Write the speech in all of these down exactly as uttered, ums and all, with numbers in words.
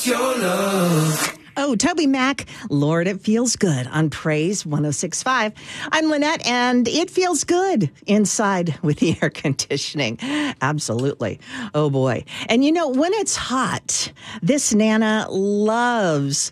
your love. Oh, Toby Mac, Lord, it feels good on Praise one oh six point five. I'm Lynette, and it feels good inside with the air conditioning. Absolutely. Oh, boy. And, you know, when it's hot, this Nana loves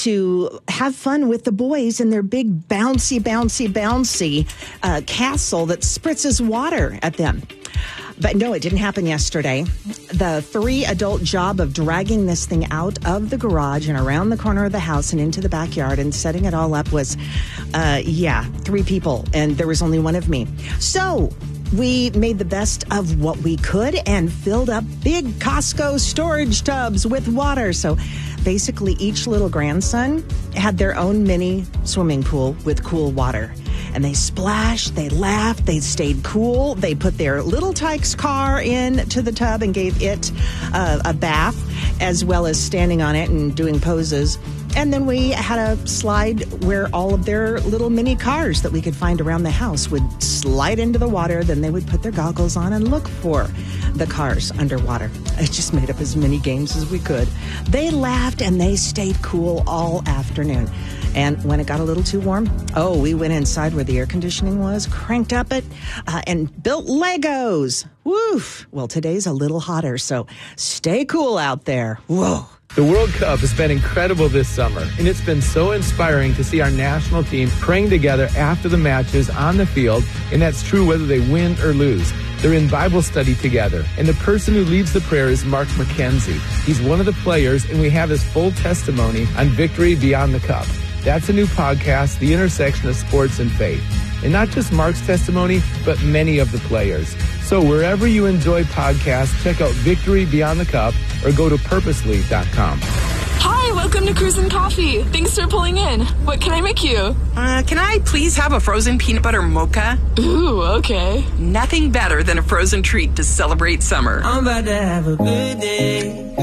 to have fun with the boys in their big bouncy, bouncy, bouncy uh, castle that spritzes water at them. But no, it didn't happen yesterday. The three adult job of dragging this thing out of the garage and around the corner of the house and into the backyard and setting it all up was, uh, yeah, three people. And there was only one of me. So we made the best of what we could and filled up big Costco storage tubs with water. So basically each little grandson had their own mini swimming pool with cool water. And they splashed, they laughed, they stayed cool. They put their little Tykes car into the tub and gave it uh, a bath, as well as standing on it and doing poses. And then we had a slide where all of their little mini cars that we could find around the house would slide into the water. Then they would put their goggles on and look for the cars underwater. I just made up as many games as we could. They laughed and they stayed cool all afternoon. And when it got a little too warm, oh, we went inside where the air conditioning was, cranked up it, uh, and built Legos. Woof. Well, today's a little hotter, so stay cool out there. Whoa. The World Cup has been incredible this summer, and it's been so inspiring to see our national team praying together after the matches on the field, and that's true whether they win or lose. They're in Bible study together, and the person who leads the prayer is Mark McKenzie. He's one of the players, and we have his full testimony on Victory Beyond the Cup. That's a new podcast, The Intersection of Sports and Faith. And not just Mark's testimony, but many of the players. So wherever you enjoy podcasts, check out Victory Beyond the Cup or go to purposely dot com. Hi, welcome to Cruisin' Coffee. Thanks for pulling in. What can I make you? Uh, can I please have a frozen peanut butter mocha? Ooh, okay. Nothing better than a frozen treat to celebrate summer. I'm about to have a good day,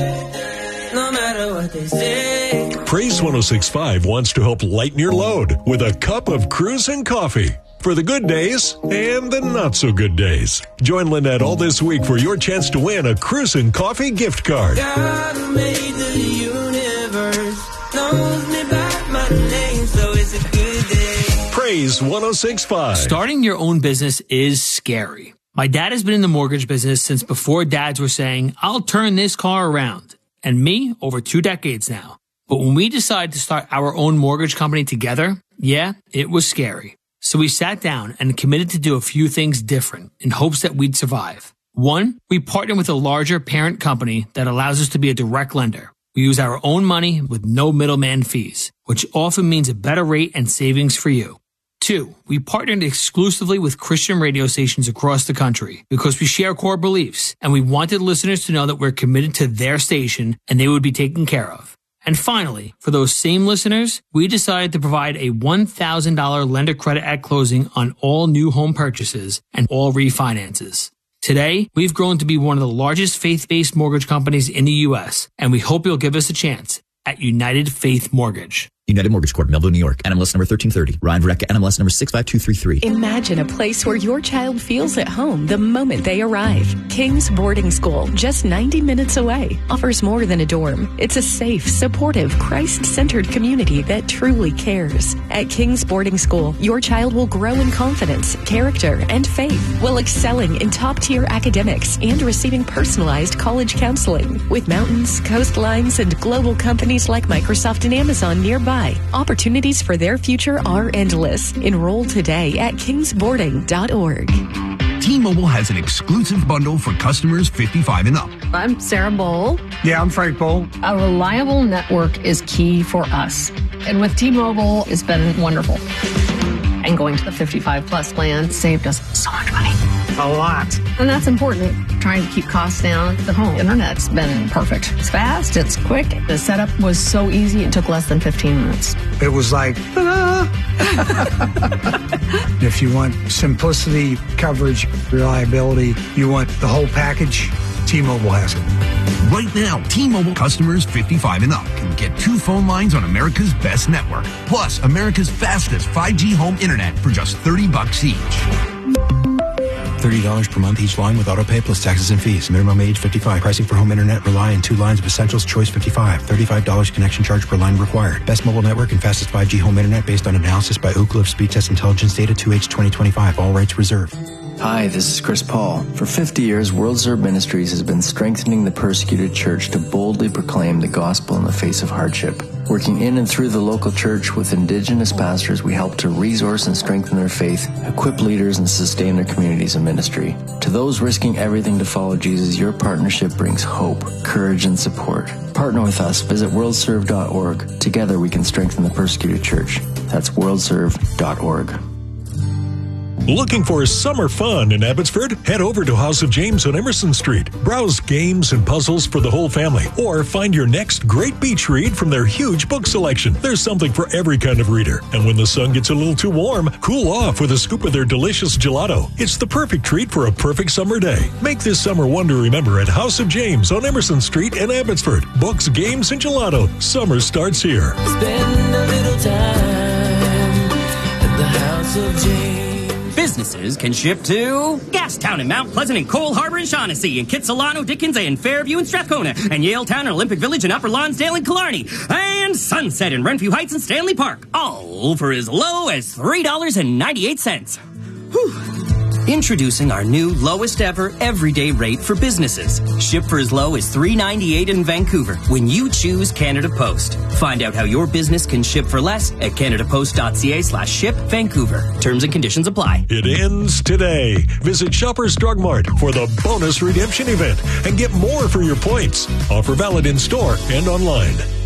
no matter what they say. Praise one oh six point five wants to help lighten your load with a cup of Cruisin' Coffee. For the good days and the not-so-good days. Join Lynette all this week for your chance to win a Cruisin' Coffee gift card. God who made the universe knows me by my name, so it's a good day. Praise one oh six point five. Starting your own business is scary. My dad has been in the mortgage business since before dads were saying, I'll turn this car around. And me, over two decades now. But when we decided to start our own mortgage company together, yeah, it was scary. So we sat down and committed to do a few things different in hopes that we'd survive. One, we partnered with a larger parent company that allows us to be a direct lender. We use our own money with no middleman fees, which often means a better rate and savings for you. Two, we partnered exclusively with Christian radio stations across the country because we share core beliefs and we wanted listeners to know that we're committed to their station and they would be taken care of. And finally, for those same listeners, we decided to provide a one thousand dollars lender credit at closing on all new home purchases and all refinances. Today, we've grown to be one of the largest faith-based mortgage companies in the U S, and we hope you'll give us a chance at United Faith Mortgage. United Mortgage Corp, Melville, New York. N M L S number thirteen thirty. Ryan Verrecka, N M L S number six five two three three. Imagine a place where your child feels at home the moment they arrive. King's Boarding School, just ninety minutes away, offers more than a dorm. It's a safe, supportive, Christ-centered community that truly cares. At King's Boarding School, your child will grow in confidence, character, and faith, while excelling in top-tier academics and receiving personalized college counseling. With mountains, coastlines, and global companies like Microsoft and Amazon nearby, opportunities for their future are endless. Enroll today at kings boarding dot org. T-Mobile has an exclusive bundle for customers fifty-five and up. I'm Sarah Bowl. Yeah, I'm Frank Bowl. A reliable network is key for us. And with T-Mobile, it's been wonderful. And going to the fifty-five plus plan saved us so much money. A lot. And that's important. Trying to keep costs down. The home internet's been perfect. It's fast. It's quick. The setup was so easy. It took less than fifteen minutes. It was like, ta-da! If you want simplicity, coverage, reliability, you want the whole package, T-Mobile has it. Right now, T-Mobile customers fifty-five and up can get two phone lines on America's best network, plus America's fastest five G home internet for just thirty bucks each. thirty dollars per month each line with autopay plus taxes and fees. Minimum age fifty-five. Pricing for home internet Rely and two lines of Essentials Choice fifty-five. thirty-five dollars connection charge per line required. Best mobile network and fastest five G home internet based on analysis by Ookla of Speed Test Intelligence Data two H twenty twenty-five. All rights reserved. Hi, this is Chris Paul. For fifty years, World Serve Ministries has been strengthening the persecuted church to boldly proclaim the gospel in the face of hardship. Working in and through the local church with Indigenous pastors, we help to resource and strengthen their faith, equip leaders, and sustain their communities of ministry. To those risking everything to follow Jesus, your partnership brings hope, courage, and support. Partner with us. Visit world serve dot org. Together, we can strengthen the persecuted church. That's world serve dot org. Looking for summer fun in Abbotsford? Head over to House of James on Emerson Street. Browse games and puzzles for the whole family, or find your next great beach read from their huge book selection. There's something for every kind of reader. And when the sun gets a little too warm, cool off with a scoop of their delicious gelato. It's the perfect treat for a perfect summer day. Make this summer one to remember at House of James on Emerson Street in Abbotsford. Books, games, and gelato. Summer starts here. Spend a little time at the House of James. Businesses can ship to Gastown and Mount Pleasant and Cole Harbor and Shaughnessy and Kitsilano, Dickens and Fairview and Strathcona and Yaletown and Olympic Village and Upper Lonsdale and Killarney and Sunset and Renfrew Heights and Stanley Park, all for as low as three dollars and ninety-eight cents. Whew. Introducing our new lowest ever everyday rate for businesses. Ship for as low as three dollars and ninety-eight cents in Vancouver when you choose Canada Post. Find out how your business can ship for less at canadapost.ca slash ship Vancouver. Terms and conditions apply. It ends today. Visit Shoppers Drug Mart for the bonus redemption event and get more for your points. Offer valid in store and online.